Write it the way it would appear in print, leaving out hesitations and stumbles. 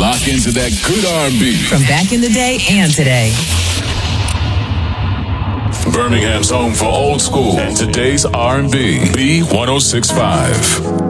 Lock into that good R&B. From back in the day and today. Birmingham's home for old school and today's R&B. B1065.